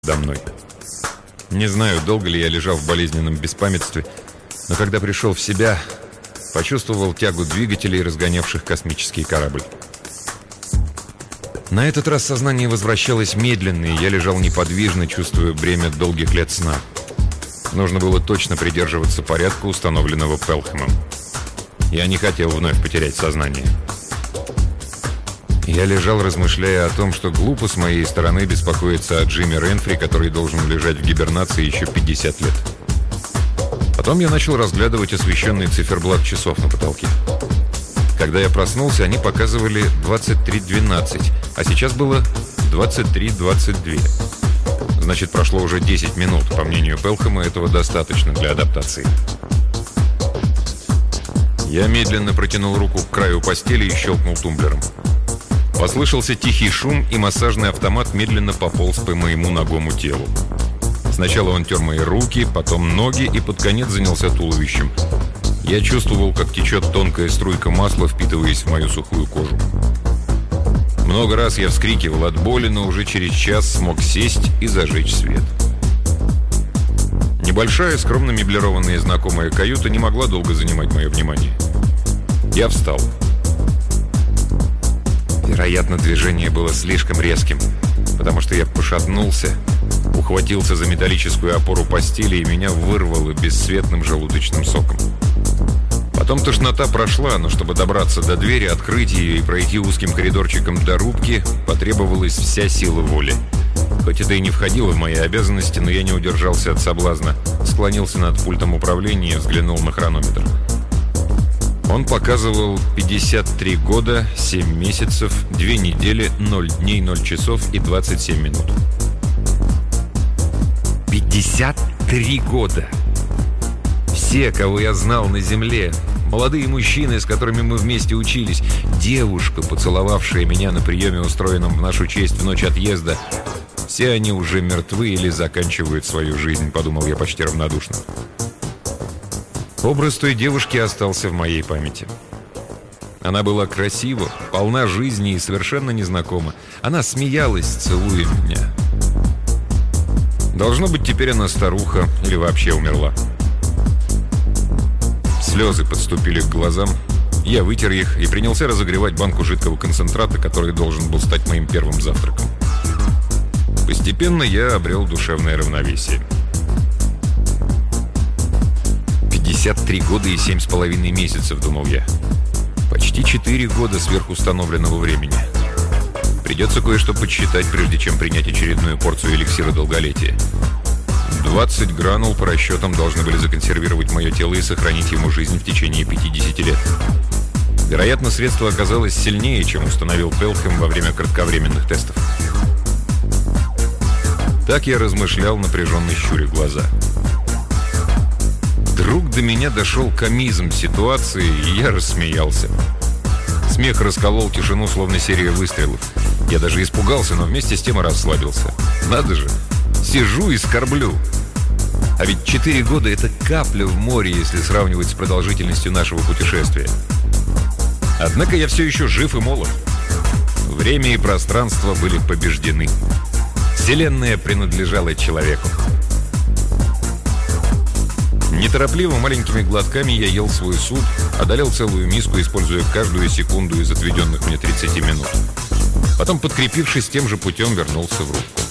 подо мной. Не знаю, долго ли я лежал в болезненном беспамятстве, но когда пришел в себя, почувствовал тягу двигателей, разгонявших космический корабль. На этот раз сознание возвращалось медленно, и я лежал неподвижно, чувствуя бремя долгих лет сна. Нужно было точно придерживаться порядка, установленного Пелхэмом. Я не хотел вновь потерять сознание. Я лежал, размышляя о том, что глупо с моей стороны беспокоиться о Джимми Ренфри, который должен лежать в гибернации еще 50 лет. Потом я начал разглядывать освещенный циферблат часов на потолке. Когда я проснулся, они показывали 23:12, а сейчас было 23:22. Значит, прошло уже 10 минут. По мнению Пелхэма, этого достаточно для адаптации. Я медленно протянул руку к краю постели и щелкнул тумблером. Послышался тихий шум, и массажный автомат медленно пополз по моему нагому телу. Сначала он тер мои руки, потом ноги и под конец занялся туловищем. Я чувствовал, как течет тонкая струйка масла, впитываясь в мою сухую кожу. Много раз я вскрикивал от боли, но уже через час смог сесть и зажечь свет. Небольшая, скромно меблированная знакомая каюта не могла долго занимать мое внимание. Я встал. Вероятно, движение было слишком резким, потому что я пошатнулся, ухватился за металлическую опору постели, и меня вырвало бесцветным желудочным соком. Потом тошнота прошла, но чтобы добраться до двери, открыть ее и пройти узким коридорчиком до рубки, потребовалась вся сила воли. Хоть это и не входило в мои обязанности, но я не удержался от соблазна. Склонился над пультом управления и взглянул на хронометр. Он показывал 53 года, 7 месяцев, 2 недели, 0 дней, 0 часов и 27 минут. 53 года! Все, кого я знал на земле, молодые мужчины, с которыми мы вместе учились, девушка, поцеловавшая меня на приеме, устроенном в нашу честь в ночь отъезда, все они уже мертвы или заканчивают свою жизнь, подумал я почти равнодушно. Образ той девушки остался в моей памяти. Она была красива, полна жизни и совершенно незнакома. Она смеялась, целуя меня. Должно быть, теперь она старуха или вообще умерла. Слезы подступили к глазам. Я вытер их и принялся разогревать банку жидкого концентрата, который должен был стать моим первым завтраком. Постепенно я обрел душевное равновесие. 53 года и 7,5 месяцев, думал я. Почти 4 года сверхустановленного времени. Придется кое-что подсчитать, прежде чем принять очередную порцию эликсира долголетия. 20 гранул по расчетам должны были законсервировать мое тело и сохранить ему жизнь в течение 50 лет. Вероятно, средство оказалось сильнее, чем установил Пелхэм во время кратковременных тестов. Так я размышлял, напряженно щуря глаза. Вдруг до меня дошел комизм ситуации, и я рассмеялся. Смех расколол тишину, словно серия выстрелов. Я даже испугался, но вместе с тем и расслабился. Надо же, сижу и скорблю. А ведь 4 года — это капля в море, если сравнивать с продолжительностью нашего путешествия. Однако я все еще жив и молод. Время и пространство были побеждены. Вселенная принадлежала человеку. Неторопливо, маленькими глотками я ел свой суп, одолел целую миску, используя каждую секунду из отведенных мне 30 минут. Потом, подкрепившись тем же путем, вернулся в рубку.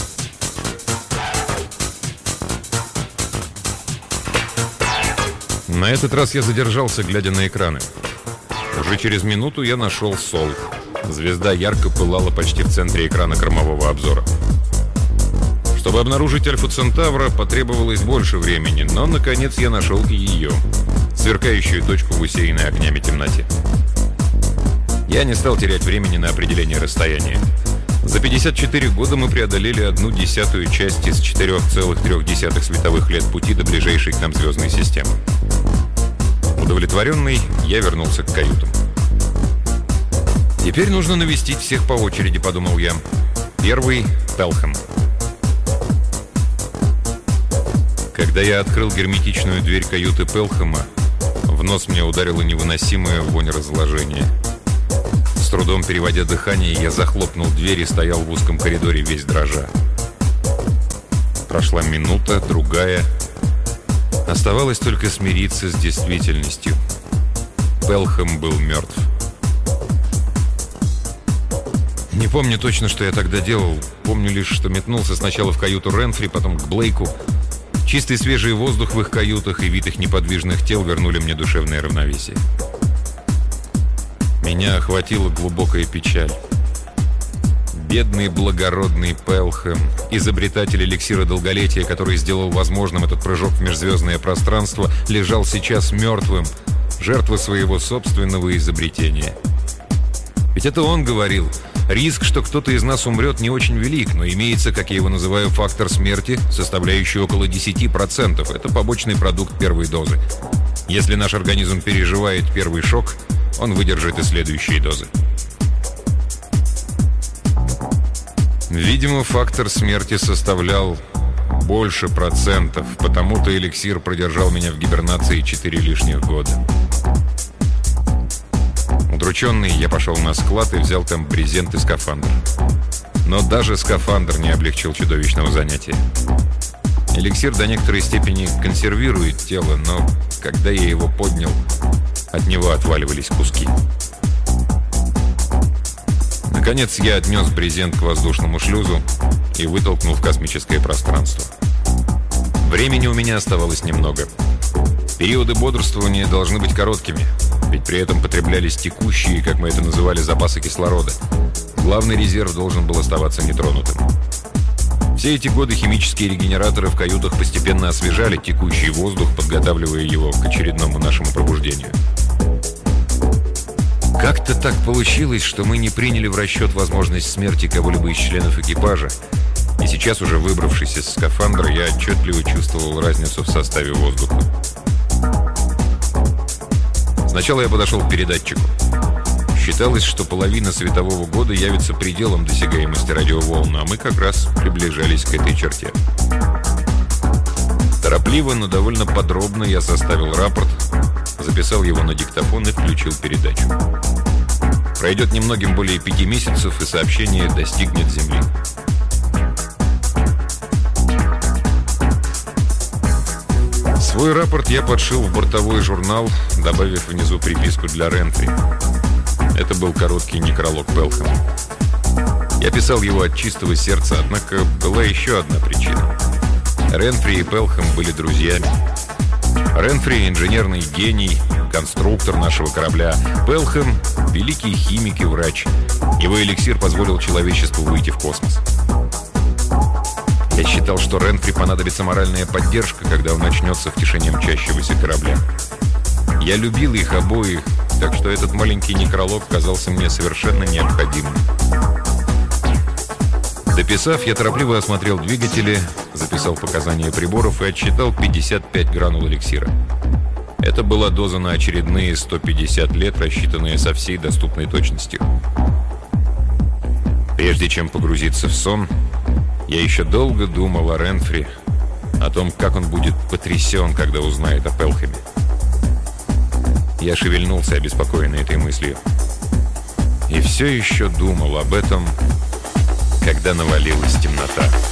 На этот раз я задержался, глядя на экраны. Уже через минуту я нашел Сол. Звезда ярко пылала почти в центре экрана кормового обзора. Чтобы обнаружить Альфу Центавра, потребовалось больше времени, но, наконец, я нашел и ее, сверкающую точку в усеянной огнями темноте. Я не стал терять времени на определение расстояния. За 54 года мы преодолели 1/10 часть из 4,3 световых лет пути до ближайшей к нам звездной системы. Удовлетворенный, я вернулся к каютам. «Теперь нужно навестить всех по очереди», — подумал я. Первый — Пелхэм. Когда я открыл герметичную дверь каюты Пелхэма, в нос мне ударила невыносимая вонь разложения. С трудом переводя дыхание, я захлопнул дверь и стоял в узком коридоре весь дрожа. Прошла минута, другая. Оставалось только смириться с действительностью. Пелхэм был мертв. Не помню точно, что я тогда делал. Помню лишь, что метнулся сначала в каюту Ренфри, потом к Блейку. Чистый свежий воздух в их каютах и вид их неподвижных тел вернули мне душевное равновесие. Меня охватила глубокая печаль. Бедный благородный Пелхэм, изобретатель эликсира долголетия, который сделал возможным этот прыжок в межзвездное пространство, лежал сейчас мертвым, жертва своего собственного изобретения. Ведь это он говорил: риск, что кто-то из нас умрет, не очень велик, но имеется, как я его называю, фактор смерти, составляющий около 10%. Это побочный продукт первой дозы. Если наш организм переживает первый шок, он выдержит и следующие дозы. Видимо, фактор смерти составлял больше процентов, потому-то эликсир продержал меня в гибернации 4 лишних года. Удрученный, я пошел на склад и взял там брезент и скафандр. Но даже скафандр не облегчил чудовищного занятия. Эликсир до некоторой степени консервирует тело, но когда я его поднял, от него отваливались куски. Наконец я отнес брезент к воздушному шлюзу и вытолкнул в космическое пространство. Времени у меня оставалось немного. Периоды бодрствования должны быть короткими, ведь при этом потреблялись текущие, как мы это называли, запасы кислорода. Главный резерв должен был оставаться нетронутым. Все эти годы химические регенераторы в каютах постепенно освежали текущий воздух, подготавливая его к очередному нашему пробуждению. Как-то так получилось, что мы не приняли в расчет возможность смерти кого-либо из членов экипажа. И сейчас, уже выбравшись из скафандра, я отчетливо чувствовал разницу в составе воздуха. Сначала я подошел к передатчику. Считалось, что половина светового года явится пределом досягаемости радиоволн, а мы как раз приближались к этой черте. Торопливо, но довольно подробно я составил рапорт, записал его на диктофон и включил передачу. Пройдет немногим более 5 месяцев, и сообщение достигнет Земли. Свой рапорт я подшил в бортовой журнал, добавив внизу приписку для Ренфри. Это был короткий некролог Пелхэма. Я писал его от чистого сердца, однако была еще одна причина. Ренфри и Пелхэм были друзьями. Ренфри – инженерный гений, конструктор нашего корабля. Пелхэм – великий химик и врач. Его эликсир позволил человечеству выйти в космос. Я считал, что Ренфри понадобится моральная поддержка, когда он начнется в тишине мчащегося корабля. Я любил их обоих, так что этот маленький некролог казался мне совершенно необходимым. Дописав, я торопливо осмотрел двигатели, записал показания приборов и отсчитал 55 гранул эликсира. Это была доза на очередные 150 лет, рассчитанная со всей доступной точностью. Прежде чем погрузиться в сон, я еще долго думал о Ренфри, о том, как он будет потрясен, когда узнает о Пелхэме. Я шевельнулся, обеспокоенный этой мыслью. И все еще думал об этом, когда навалилась темнота.